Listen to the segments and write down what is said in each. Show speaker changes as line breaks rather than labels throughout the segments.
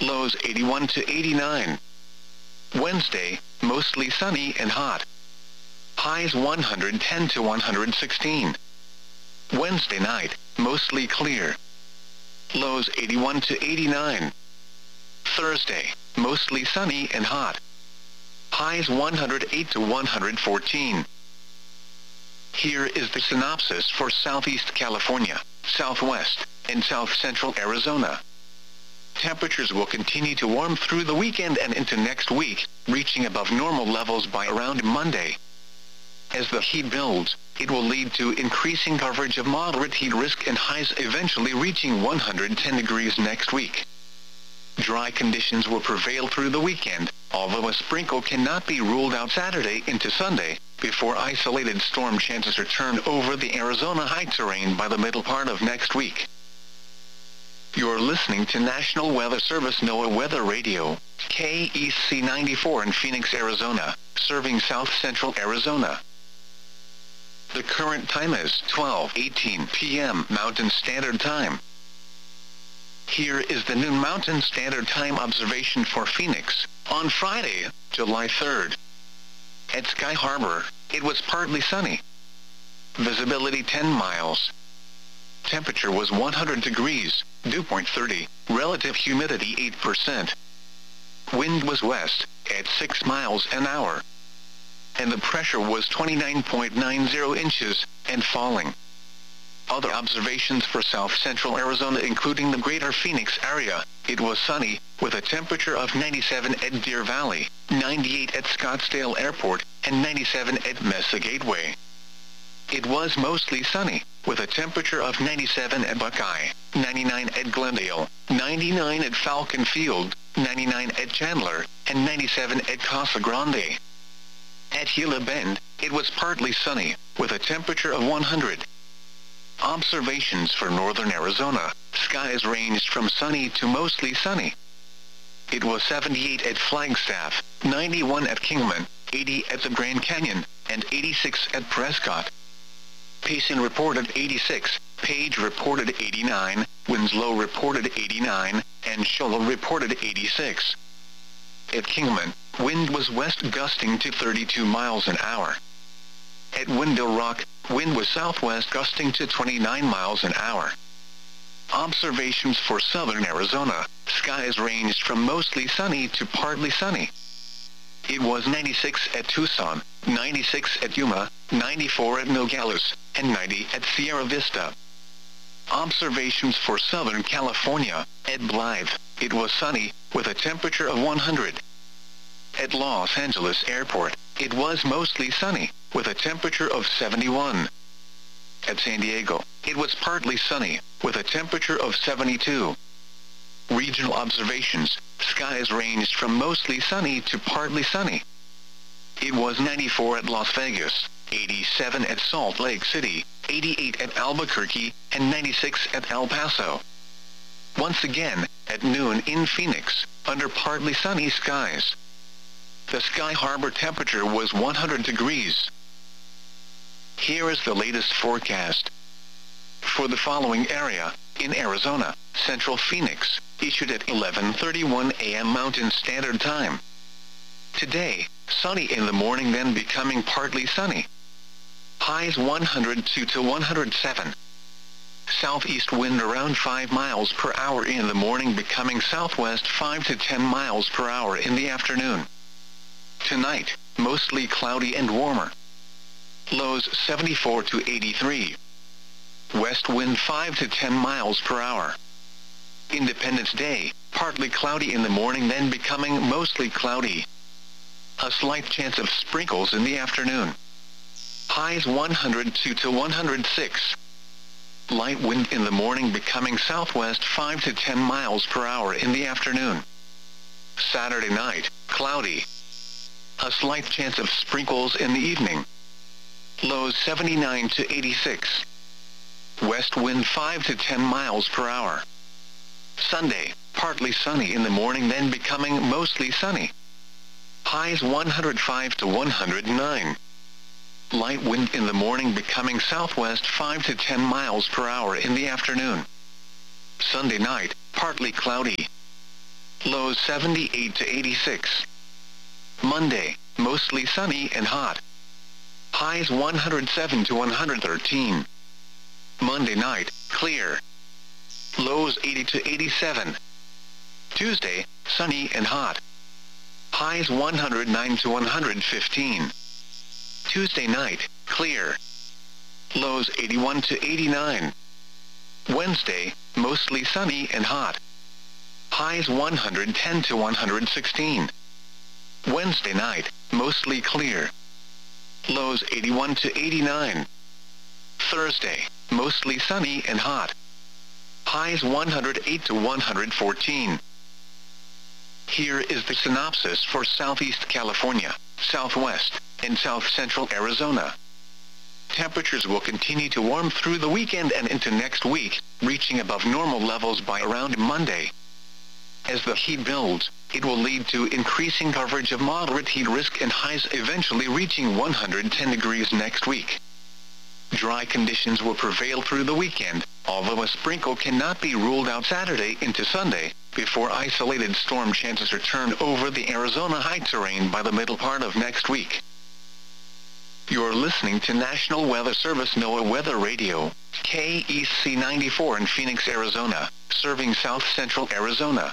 Lows 81 to 89. Wednesday, mostly sunny and hot. Highs 110 to 116. Wednesday night, mostly clear. Lows 81 to 89. Thursday, mostly sunny and hot. Highs 108 to 114. Here is the synopsis for Southeast California, Southwest, and South Central Arizona. Temperatures will continue to warm through the weekend and into next week, reaching above normal levels by around Monday. As the heat builds, it will lead to increasing coverage of moderate heat risk and highs eventually reaching 110 degrees next week. Dry conditions will prevail through the weekend, although a sprinkle cannot be ruled out Saturday into Sunday, before isolated storm chances return over the Arizona high terrain by the middle part of next week. You're listening to National Weather Service NOAA Weather Radio, KEC 94 in Phoenix, Arizona, serving South Central Arizona. The current time is 12:18 p.m. Mountain Standard Time. Here is the noon Mountain Standard Time observation for Phoenix, on Friday, July 3rd. At Sky Harbor, it was partly sunny. Visibility 10 miles. Temperature was 100 degrees, dew point 30, relative humidity 8%. Wind was west, at 6 miles an hour. And the pressure was 29.90 inches, and falling. Other observations for South Central Arizona including the greater Phoenix area, it was sunny, with a temperature of 97 at Deer Valley, 98 at Scottsdale Airport, and 97 at Mesa Gateway. It was mostly sunny, with a temperature of 97 at Buckeye, 99 at Glendale, 99 at Falcon Field, 99 at Chandler, and 97 at Casa Grande. At Gila Bend, it was partly sunny, with a temperature of 100. Observations for northern Arizona, skies ranged from sunny to mostly sunny. It was 78 at Flagstaff, 91 at Kingman, 80 at the Grand Canyon, and 86 at Prescott. Payson reported 86, Page reported 89, Winslow reported 89, and Shola reported 86. At Kingman, wind was west gusting to 32 miles an hour. At Window Rock, wind was southwest gusting to 29 miles an hour. Observations for southern Arizona, skies ranged from mostly sunny to partly sunny. It was 96 at Tucson, 96 at Yuma, 94 at Nogales, and 90 at Sierra Vista. Observations for Southern California, at Blythe, it was sunny, with a temperature of 100. At Los Angeles Airport, it was mostly sunny, with a temperature of 71. At San Diego, it was partly sunny, with a temperature of 72. Regional observations, skies ranged from mostly sunny to partly sunny. It was 94 at Las Vegas, 87 at Salt Lake City, 88 at Albuquerque, and 96 at El Paso. Once again, at noon in Phoenix, under partly sunny skies. The Sky Harbor temperature was 100 degrees. Here is the latest forecast. For the following area, in Arizona, Central Phoenix, issued at 11:31 a.m. Mountain Standard Time. Today, sunny in the morning then becoming partly sunny. Highs 102 to 107. Southeast wind around 5 miles per hour in the morning becoming southwest 5 to 10 miles per hour in the afternoon. Tonight, mostly cloudy and warmer. Lows 74 to 83. West wind 5 to 10 miles per hour. Independence Day, partly cloudy in the morning then becoming mostly cloudy. A slight chance of sprinkles in the afternoon. Highs 102 to 106. Light wind in the morning becoming southwest 5 to 10 miles per hour in the afternoon. Saturday night, cloudy. A slight chance of sprinkles in the evening. Lows 79 to 86. West wind 5 to 10 miles per hour. Sunday, partly sunny in the morning then becoming mostly sunny. Highs 105 to 109. Light wind in the morning becoming southwest 5 to 10 miles per hour in the afternoon. Sunday night, partly cloudy. Lows 78 to 86. Monday, mostly sunny and hot. Highs 107 to 113. Monday night, clear. Lows 80 to 87. Tuesday, sunny and hot. Highs 109 to 115. Tuesday night, clear. Lows 81 to 89. Wednesday, mostly sunny and hot. Highs 110 to 116. Wednesday night, mostly clear. Lows 81 to 89. Thursday, mostly sunny and hot. Highs 108 to 114. Here is the synopsis for Southeast California, Southwest, and South Central Arizona. Temperatures will continue to warm through the weekend and into next week, reaching above normal levels by around Monday. As the heat builds, it will lead to increasing coverage of moderate heat risk and highs eventually reaching 110 degrees next week. Dry conditions will prevail through the weekend, although a sprinkle cannot be ruled out Saturday into Sunday, before isolated storm chances return over the Arizona high terrain by the middle part of next week. You're listening to National Weather Service NOAA Weather Radio, KEC 94 in Phoenix, Arizona, serving South Central Arizona.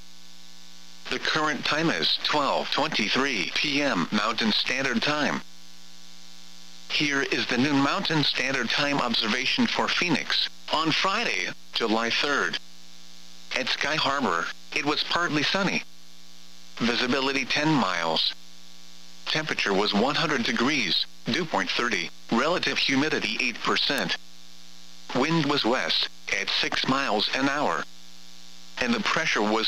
The current time is 12:23 p.m. Mountain Standard Time. Here is the noon Mountain Standard Time observation for Phoenix, on Friday, July 3rd. At Sky Harbor, it was partly sunny. Visibility 10 miles. Temperature was 100 degrees, dew point 30, relative humidity 8%. Wind was west, at 6 miles an hour. And the pressure was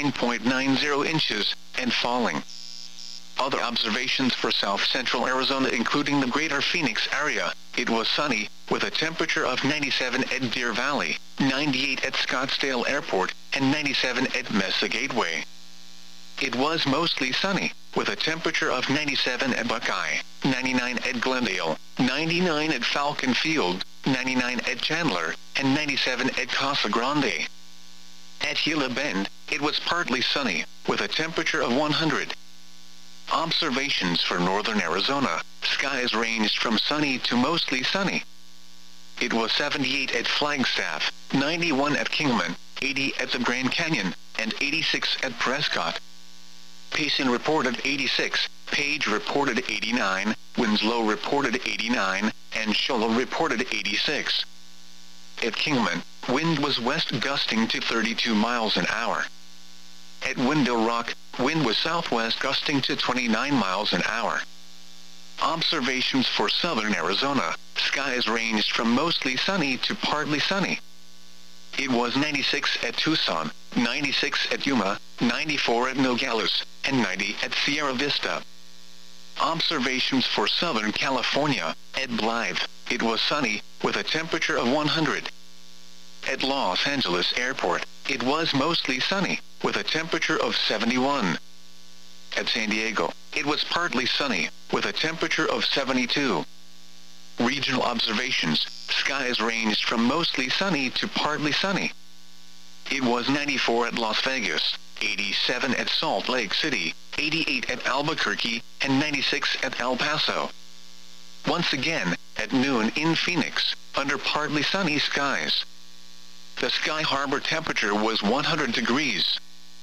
29.90 inches, and falling. Other observations for South Central Arizona including the greater Phoenix area, it was sunny, with a temperature of 97 at Deer Valley, 98 at Scottsdale Airport, and 97 at Mesa Gateway. It was mostly sunny, with a temperature of 97 at Buckeye, 99 at Glendale, 99 at Falcon Field, 99 at Chandler, and 97 at Casa Grande. At Gila Bend, it was partly sunny, with a temperature of 100. Observations for northern Arizona, skies ranged from sunny to mostly sunny. It was 78 at Flagstaff, 91 at Kingman, 80 at the Grand Canyon, and 86 at Prescott. Payson reported 86, Page reported 89, Winslow reported 89, and Shola reported 86. At Kingman, wind was west gusting to 32 miles an hour. At Window Rock, wind was southwest gusting to 29 miles an hour. Observations for southern Arizona, skies ranged from mostly sunny to partly sunny. It was 96 at Tucson, 96 at Yuma, 94 at Nogales, and 90 at Sierra Vista. Observations for southern California, at Blythe, it was sunny, with a temperature of 100. At Los Angeles Airport, it was mostly sunny, with a temperature of 71. At San Diego, it was partly sunny, with a temperature of 72. Regional observations, skies ranged from mostly sunny to partly sunny. It was 94 at Las Vegas, 87 at Salt Lake City, 88 at Albuquerque, and 96 at El Paso. Once again, at noon in Phoenix, under partly sunny skies. The Sky Harbor temperature was 100 degrees.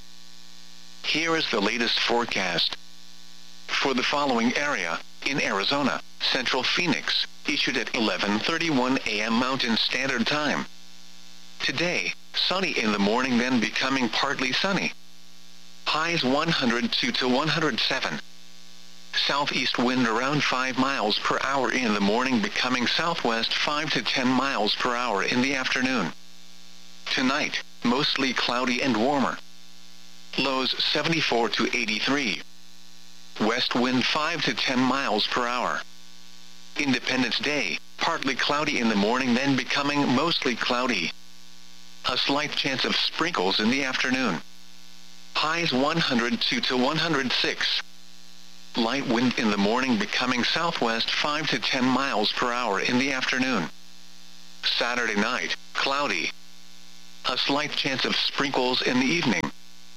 Here is the latest forecast. For the following area, in Arizona, Central Phoenix, issued at 11:31 a.m. Mountain Standard Time. Today, sunny in the morning then becoming partly sunny. Highs 102 to 107. Southeast wind around 5 miles per hour in the morning becoming southwest 5 to 10 miles per hour in the afternoon. Tonight, mostly cloudy and warmer. Lows 74 to 83. West wind 5 to 10 miles per hour. Independence Day, partly cloudy in the morning then becoming mostly cloudy. A slight chance of sprinkles in the afternoon. Highs 102 to 106. Light wind in the morning becoming southwest 5 to 10 miles per hour in the afternoon. Saturday night, cloudy. A slight chance of sprinkles in the evening.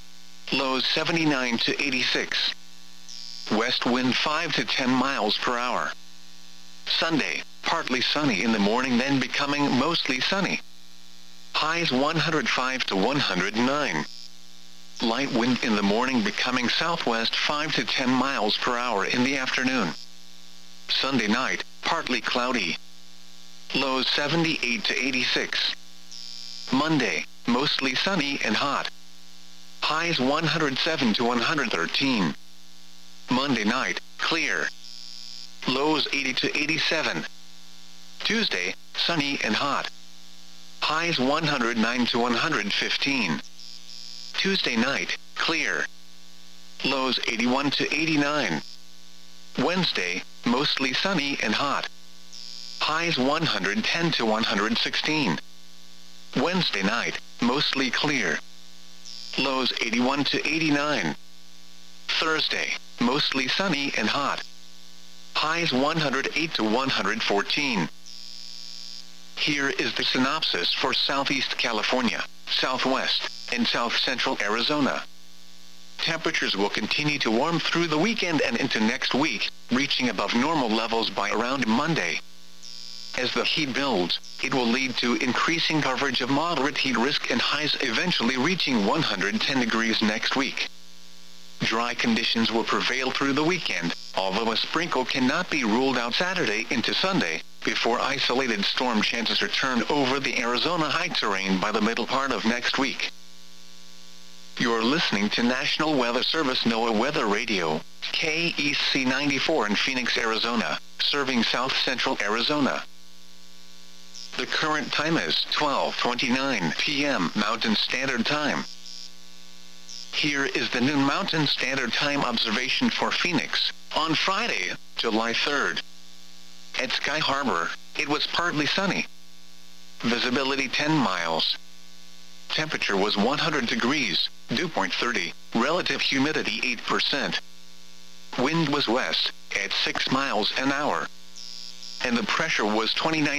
Lows 79 to 86. West wind 5 to 10 miles per hour. Sunday, partly sunny in the morning then becoming mostly sunny. Highs 105 to 109. Light wind in the morning becoming southwest 5 to 10 miles per hour in the afternoon. Sunday night, partly cloudy. Lows 78 to 86. Monday, mostly sunny and hot. Highs 107 to 113. Monday night, clear. Lows 80 to 87. Tuesday, sunny and hot. Highs 109 to 115. Tuesday night, clear. Lows 81 to 89. Wednesday, mostly sunny and hot. Highs 110 to 116. Wednesday night, mostly clear. Lows 81 to 89. Thursday, mostly sunny and hot. Highs 108 to 114. Here is the synopsis for Southeast California, Southwest, and South Central Arizona. Temperatures will continue to warm through the weekend and into next week, reaching above normal levels by around Monday. As the heat builds, it will lead to increasing coverage of moderate heat risk and highs eventually reaching 110 degrees next week. Dry conditions will prevail through the weekend, although a sprinkle cannot be ruled out Saturday into Sunday, before isolated storm chances return over the Arizona high terrain by the middle part of next week. You're listening to National Weather Service NOAA Weather Radio, KEC 94 in Phoenix, Arizona, serving South Central Arizona. The current time is 12:29 p.m. Mountain Standard Time. Here is the noon Mountain Standard Time observation for Phoenix, on Friday, July 3rd. At Sky Harbor, it was partly sunny. Visibility 10 miles. Temperature was 100 degrees, dew point 30, relative humidity 8%. Wind was west, at 6 miles an hour. And the pressure was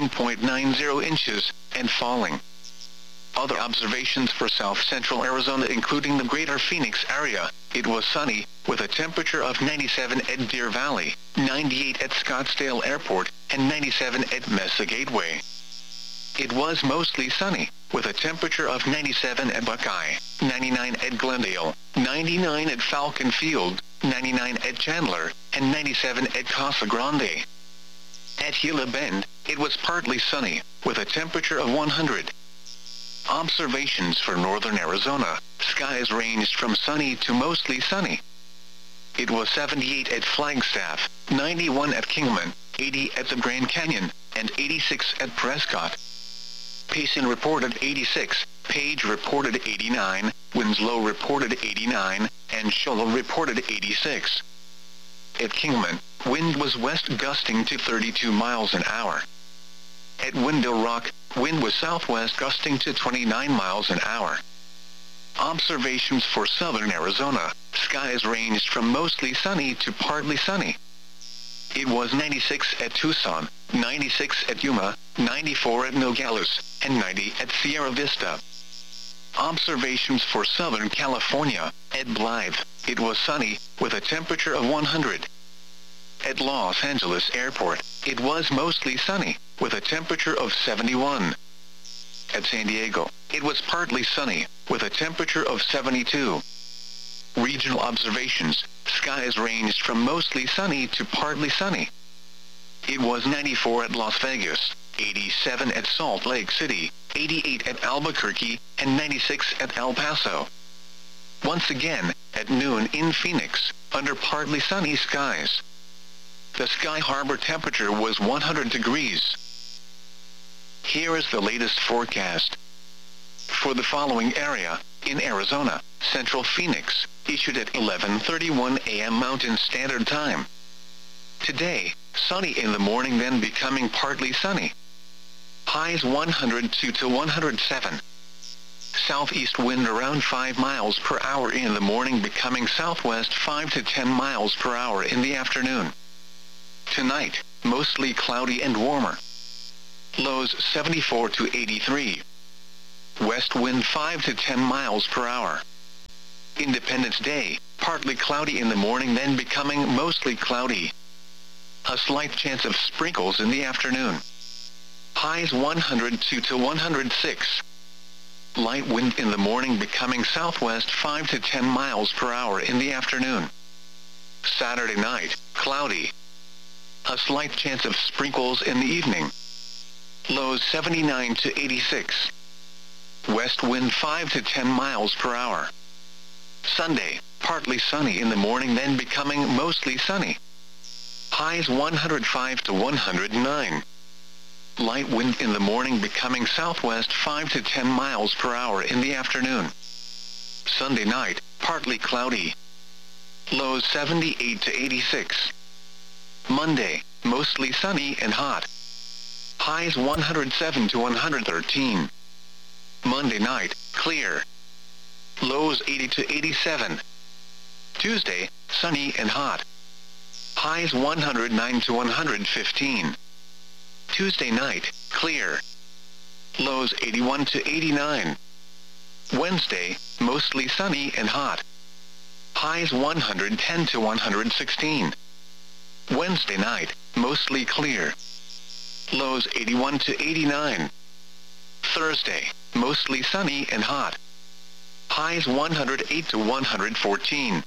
29.90 inches, and falling. Other observations for South Central Arizona including the greater Phoenix area, it was sunny, with a temperature of 97 at Deer Valley, 98 at Scottsdale Airport, and 97 at Mesa Gateway. It was mostly sunny, with a temperature of 97 at Buckeye, 99 at Glendale, 99 at Falcon Field, 99 at Chandler, and 97 at Casa Grande. At Gila Bend, it was partly sunny, with a temperature of 100. Observations for northern Arizona, skies ranged from sunny to mostly sunny. It was 78 at Flagstaff, 91 at Kingman, 80 at the Grand Canyon, and 86 at Prescott. Payson reported 86, Page reported 89, Winslow reported 89, and Shoal reported 86. At Kingman, wind was west gusting to 32 miles an hour. At Window Rock, wind was southwest gusting to 29 miles an hour. Observations for southern Arizona, skies ranged from mostly sunny to partly sunny. It was 96 at Tucson, 96 at Yuma, 94 at Nogales, and 90 at Sierra Vista. Observations for Southern California, at Blythe, it was sunny, with a temperature of 100. At Los Angeles Airport, it was mostly sunny, with a temperature of 71. At San Diego, it was partly sunny, with a temperature of 72. Regional observations, skies ranged from mostly sunny to partly sunny. It was 94 at Las Vegas, 87 at Salt Lake City, 88 at Albuquerque, and 96 at El Paso. Once again, at noon in Phoenix, under partly sunny skies. The Sky Harbor temperature was 100 degrees. Here is the latest forecast. For the following area, in Arizona, Central Phoenix, issued at 11:31 a.m. Mountain Standard Time. Today, sunny in the morning then becoming partly sunny. Highs 102 to 107. Southeast wind around 5 miles per hour in the morning becoming southwest 5 to 10 miles per hour in the afternoon. Tonight, mostly cloudy and warmer. Lows 74 to 83. West wind 5 to 10 miles per hour. In Independence Day, partly cloudy in the morning then becoming mostly cloudy. A slight chance of sprinkles in the afternoon. Highs 102 to 106. Light wind in the morning becoming southwest 5 to 10 miles per hour in the afternoon. Saturday night, cloudy. A slight chance of sprinkles in the evening. Lows 79 to 86. West wind 5 to 10 miles per hour. Sunday, partly sunny in the morning then becoming mostly sunny. Highs 105 to 109. Light wind in the morning becoming southwest 5 to 10 miles per hour in the afternoon. Sunday night, partly cloudy. Lows 78 to 86. Monday, mostly sunny and hot. Highs 107 to 113. Monday night, clear. Lows 80 to 87. Tuesday, sunny and hot. Highs 109 to 115. Tuesday night, clear. Lows 81 to 89. Wednesday, mostly sunny and hot. Highs 110 to 116. Wednesday night, mostly clear. Lows 81 to 89. Thursday, mostly sunny and hot. Highs 108 to 114.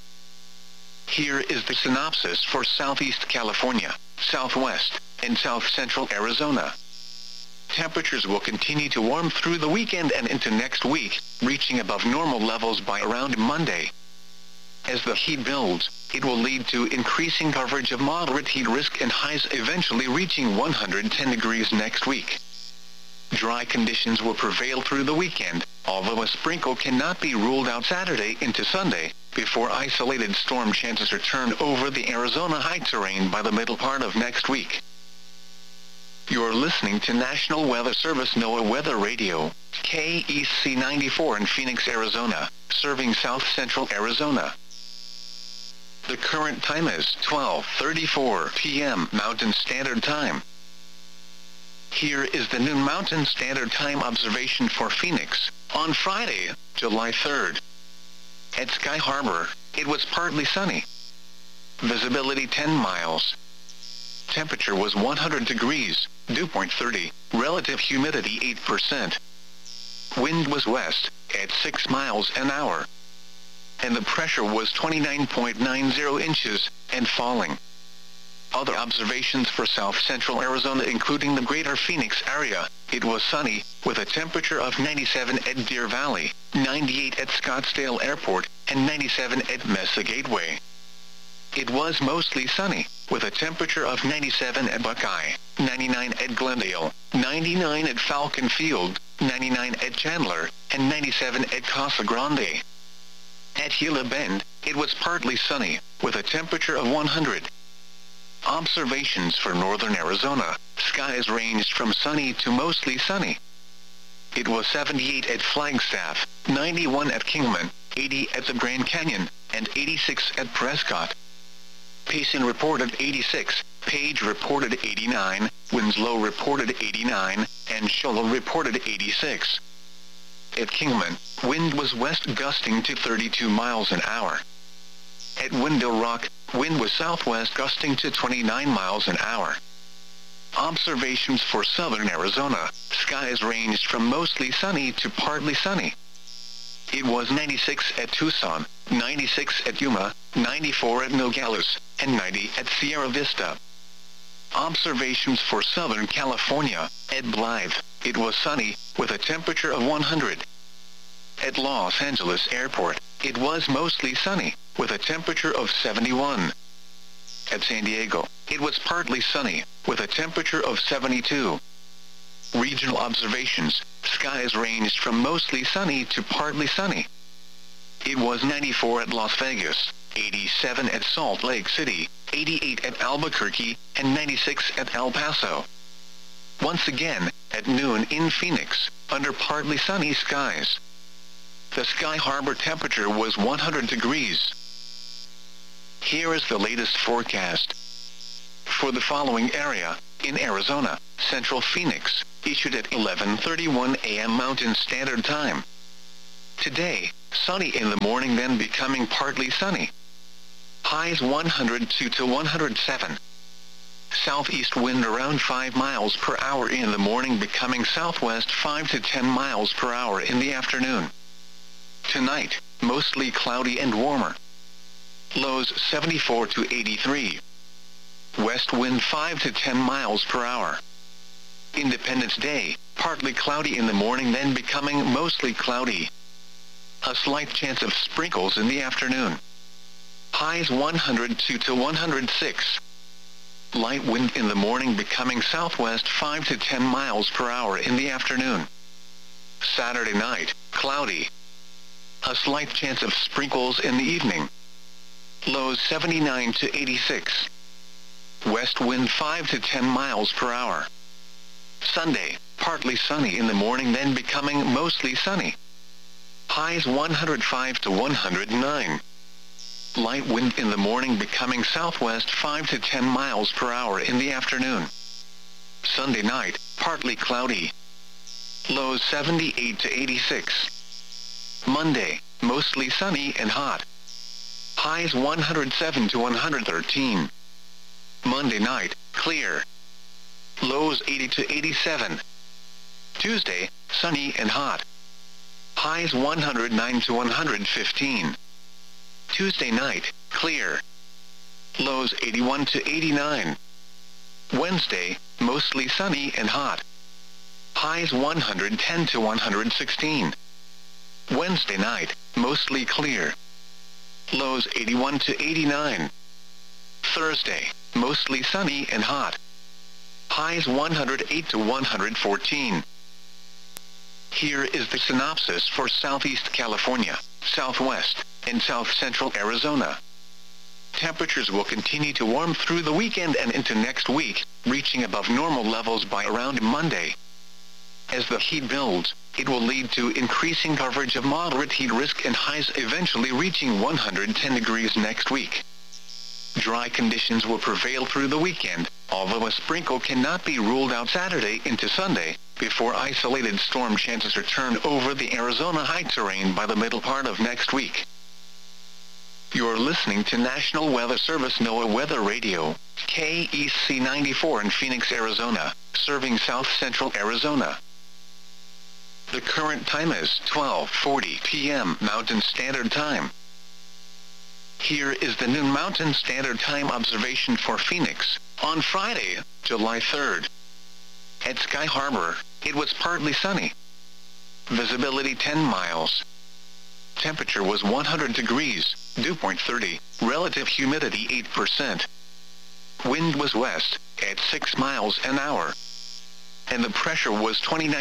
Here is the synopsis for Southeast California, Southwest, and South Central Arizona. Temperatures will continue to warm through the weekend and into next week, reaching above normal levels by around Monday. As the heat builds, it will lead to increasing coverage of moderate heat risk and highs eventually reaching 110 degrees next week. Dry conditions will prevail through the weekend, although a sprinkle cannot be ruled out Saturday into Sunday, before isolated storm chances return over the Arizona high terrain by the middle part of next week. You're listening to National Weather Service NOAA Weather Radio, KEC 94 in Phoenix, Arizona, serving South Central Arizona. The current time is 12:34 p.m. Mountain Standard Time. Here is the noon Mountain Standard Time observation for Phoenix, on Friday, July 3rd. At Sky Harbor, it was partly sunny. Visibility 10 miles. Temperature was 100 degrees, dew point 30, relative humidity 8%. Wind was west, at 6 miles an hour. And the pressure was 29.90 inches, and falling. Other observations for South Central Arizona including the greater Phoenix area, it was sunny, with a temperature of 97 at Deer Valley, 98 at Scottsdale Airport, and 97 at Mesa Gateway. It was mostly sunny, with a temperature of 97 at Buckeye, 99 at Glendale, 99 at Falcon Field, 99 at Chandler, and 97 at Casa Grande. At Gila Bend, it was partly sunny, with a temperature of 100. Observations for northern Arizona, skies ranged from sunny to mostly sunny. It was 78 at Flagstaff, 91 at Kingman, 80 at the Grand Canyon, and 86 at Prescott. Payson reported 86, Page reported 89, Winslow reported 89, and Shola reported 86. At Kingman, wind was west gusting to 32 miles an hour. At Window Rock, wind was southwest gusting to 29 miles an hour. Observations for southern Arizona, skies ranged from mostly sunny to partly sunny. It was 96 at Tucson, 96 at Yuma, 94 at Nogales, and 90 at Sierra Vista. Observations for Southern California, at Blythe, it was sunny, with a temperature of 100. At Los Angeles Airport, it was mostly sunny, with a temperature of 71. At San Diego, it was partly sunny, with a temperature of 72. Regional observations, skies ranged from mostly sunny to partly sunny. It was 94 at Las Vegas, 87 at Salt Lake City, 88 at Albuquerque, and 96 at El Paso. Once again, at noon in Phoenix, under partly sunny skies. The Sky Harbor temperature was 100 degrees. Here is the latest forecast. For the following area, in Arizona, Central Phoenix, issued at 11:31 a.m. Mountain Standard Time. Today, sunny in the morning then becoming partly sunny. Highs 102 to 107. Southeast wind around 5 miles per hour in the morning becoming southwest 5 to 10 miles per hour in the afternoon. Tonight, mostly cloudy and warmer. Lows 74 to 83. West wind 5 to 10 miles per hour. Independence Day, partly cloudy in the morning then becoming mostly cloudy. A slight chance of sprinkles in the afternoon. Highs 102 to 106. Light wind in the morning becoming southwest 5 to 10 miles per hour in the afternoon. Saturday night, cloudy. A slight chance of sprinkles in the evening. Lows 79 to 86. West wind 5 to 10 miles per hour. Sunday, partly sunny in the morning then becoming mostly sunny. Highs 105 to 109. Light wind in the morning becoming southwest 5 to 10 miles per hour in the afternoon. Sunday night, partly cloudy. Lows 78 to 86. Monday, mostly sunny and hot. Highs 107 to 113. Monday night, clear. Lows 80 to 87. Tuesday, sunny and hot. Highs 109 to 115. Tuesday night, clear. Lows 81 to 89. Wednesday, mostly sunny and hot. Highs 110 to 116. Wednesday night, mostly clear. Lows 81 to 89. Thursday, mostly sunny and hot. Highs 108 to 114. Here is the synopsis for Southeast California, Southwest, and South Central Arizona. Temperatures will continue to warm through the weekend and into next week, reaching above normal levels by around Monday. As the heat builds, it will lead to increasing coverage of moderate heat risk and highs eventually reaching 110 degrees next week. Dry conditions will prevail through the weekend, although a sprinkle cannot be ruled out Saturday into Sunday, before isolated storm chances return over the Arizona high terrain by the middle part of next week. You're listening to National Weather Service NOAA Weather Radio, KEC 94 in Phoenix, Arizona, serving South Central Arizona. The current time is 12:40 p.m. Mountain Standard Time. Here is the noon Mountain Standard Time observation for Phoenix, on Friday, July 3rd. At Sky Harbor, it was partly sunny. Visibility 10 miles. Temperature was 100 degrees, dew point 30, relative humidity 8%. Wind was west, at 6 miles an hour. And the pressure was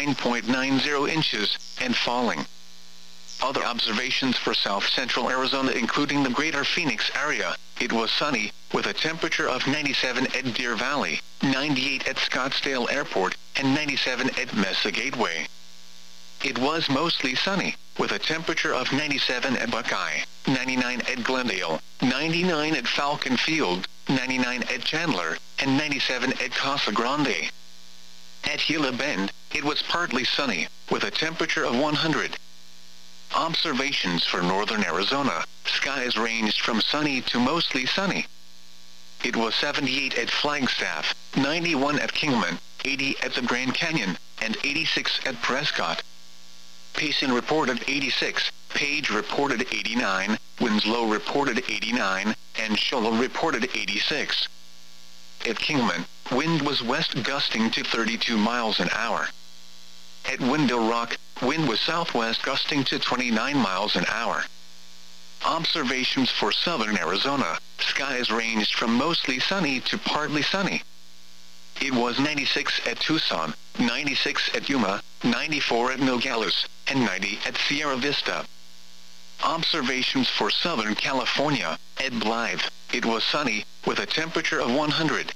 29.90 inches, and falling. Other observations for South Central Arizona including the greater Phoenix area, it was sunny, with a temperature of 97 at Deer Valley, 98 at Scottsdale Airport, and 97 at Mesa Gateway. It was mostly sunny, with a temperature of 97 at Buckeye, 99 at Glendale, 99 at Falcon Field, 99 at Chandler, and 97 at Casa Grande. At Gila Bend, it was partly sunny, with a temperature of 100. Observations for northern Arizona, skies ranged from sunny to mostly sunny. It was 78 at Flagstaff, 91 at Kingman, 80 at the Grand Canyon, and 86 at Prescott. Payson reported 86, Page reported 89, Winslow reported 89, and Shola reported 86. At Kingman, wind was west gusting to 32 miles an hour. At Window Rock, wind was southwest gusting to 29 miles an hour. Observations for southern Arizona, skies ranged from mostly sunny to partly sunny. It was 96 at Tucson, 96 at Yuma, 94 at Nogales, and 90 at Sierra Vista. Observations for Southern California, at Blythe, it was sunny, with a temperature of 100.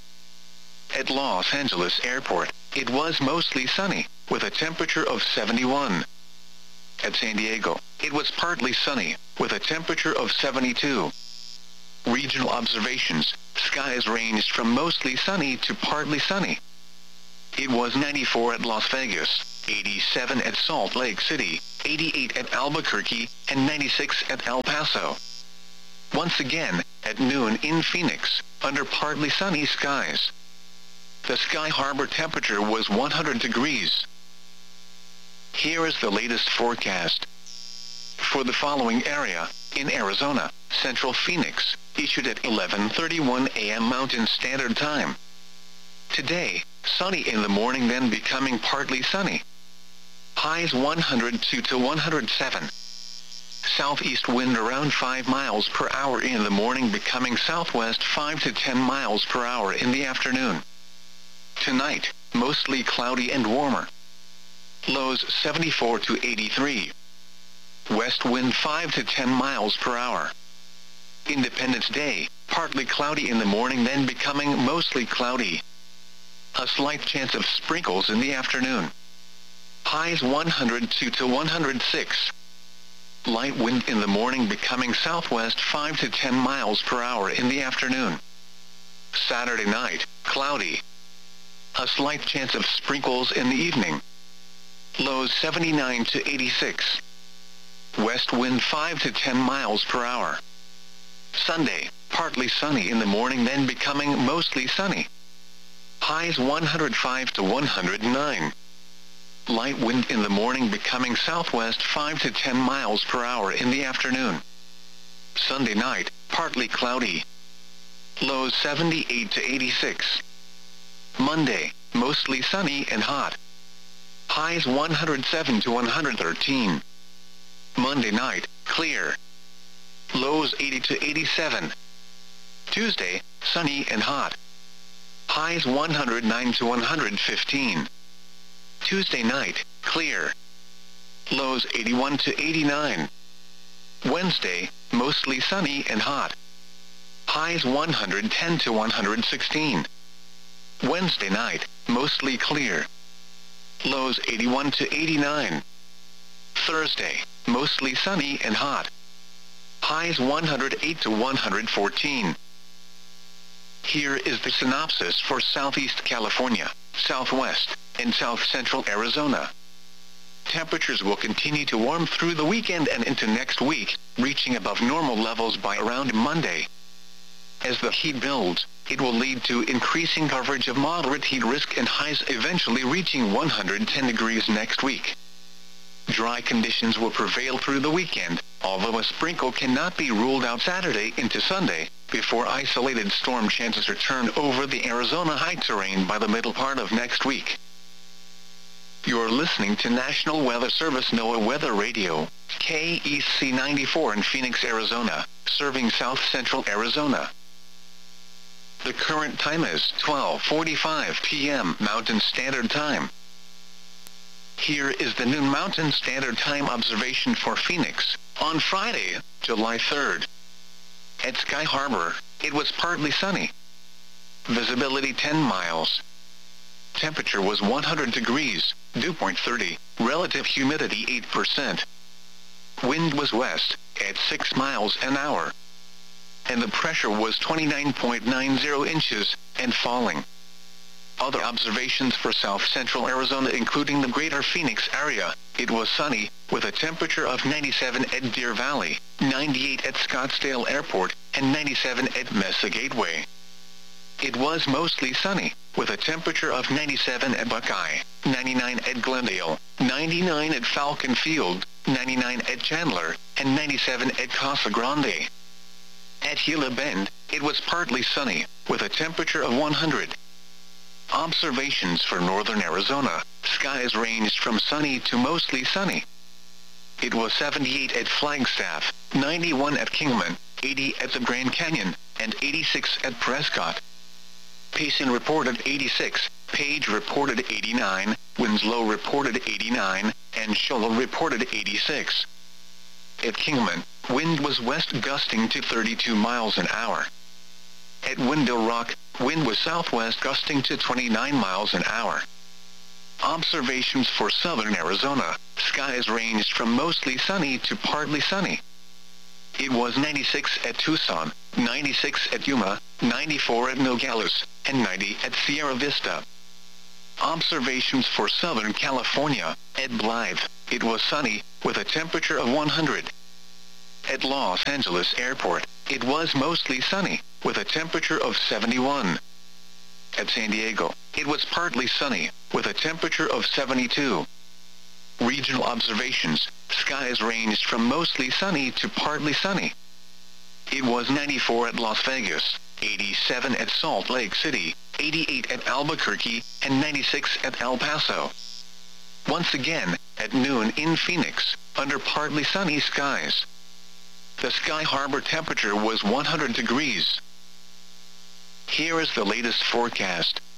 At Los Angeles Airport, it was mostly sunny, with a temperature of 71. At San Diego, it was partly sunny, with a temperature of 72. Regional observations, skies ranged from mostly sunny to partly sunny. It was 94 at Las Vegas, 87 at Salt Lake City, 88 at Albuquerque, and 96 at El Paso. Once again, at noon in Phoenix, under partly sunny skies. The Sky Harbor temperature was 100 degrees. Here is the latest forecast. For the following area, in Arizona, Central Phoenix, issued at 11:31 a.m. Mountain Standard Time. Today, sunny in the morning, then becoming partly sunny. Highs 102 to 107. Southeast wind around 5 miles per hour in the morning, becoming southwest 5 to 10 miles per hour in the afternoon. Tonight, mostly cloudy and warmer. Lows 74 to 83. West wind 5 to 10 miles per hour. Independence Day, partly cloudy in the morning, then becoming mostly cloudy. A slight chance of sprinkles in the afternoon. Highs 102 to 106. Light wind in the morning, becoming southwest 5 to 10 miles per hour in the afternoon. Saturday night, cloudy. A slight chance of sprinkles in the evening. Lows 79 to 86. West wind 5 to 10 miles per hour. Sunday, partly sunny in the morning, then becoming mostly sunny. Highs 105 to 109. Light wind in the morning, becoming southwest 5 to 10 miles per hour in the afternoon. Sunday night, partly cloudy. Lows 78 to 86. Monday, mostly sunny and hot. Highs 107 to 113. Monday night, clear. Lows 80 to 87. Tuesday, sunny and hot. Highs 109 to 115. Tuesday night, clear. Lows 81 to 89. Wednesday, mostly sunny and hot. Highs 110 to 116. Wednesday night, mostly clear. Lows 81 to 89. Thursday, mostly sunny and hot. Highs 108 to 114. Here is the synopsis for Southeast California, Southwest, and South Central Arizona. Temperatures will continue to warm through the weekend and into next week, reaching above normal levels by around Monday. As the heat builds, it will lead to increasing coverage of moderate heat risk and highs eventually reaching 110 degrees next week. Dry conditions will prevail through the weekend, although a sprinkle cannot be ruled out Saturday into Sunday, before isolated storm chances return over the Arizona high terrain by the middle part of next week. You're listening to National Weather Service NOAA Weather Radio, KEC 94 in Phoenix, Arizona, serving South Central Arizona. The current time is 12:45 p.m. Mountain Standard Time. Here is the noon Mountain Standard Time observation for Phoenix, on Friday, July 3rd. At Sky Harbor, it was partly sunny. Visibility 10 miles. Temperature was 100 degrees, dew point 30, relative humidity 8%. Wind was west, at 6 miles an hour. And the pressure was 29.90 inches, and falling. Other observations for South Central Arizona, including the greater Phoenix area, it was sunny, with a temperature of 97 at Deer Valley, 98 at Scottsdale Airport, and 97 at Mesa Gateway. It was mostly sunny, with a temperature of 97 at Buckeye, 99 at Glendale, 99 at Falcon Field, 99 at Chandler, and 97 at Casa Grande. At Gila Bend, it was partly sunny, with a temperature of 100. Observations for northern Arizona, skies ranged from sunny to mostly sunny. It was 78 at Flagstaff, 91 at Kingman, 80 at the Grand Canyon, and 86 at Prescott. Payson reported 86, Page reported 89, Winslow reported 89, and Shoal reported 86. At Kingman, wind was west gusting to 32 miles an hour. At Window Rock, wind was southwest gusting to 29 miles an hour. Observations for southern Arizona, skies ranged from mostly sunny to partly sunny. It was 96 at Tucson, 96 at Yuma, 94 at Nogales, and 90 at Sierra Vista. Observations for Southern California. At Blythe, it was sunny, with a temperature of 100. At Los Angeles Airport, it was mostly sunny, with a temperature of 71. At San Diego, it was partly sunny, with a temperature of 72. Regional observations. Skies ranged from mostly sunny to partly sunny. It was 94 at Las Vegas, 87 at Salt Lake City, 88 at Albuquerque, and 96 at El Paso. Once again, at noon in Phoenix, under partly sunny skies. The Sky Harbor temperature was 100 degrees. Here is the latest forecast.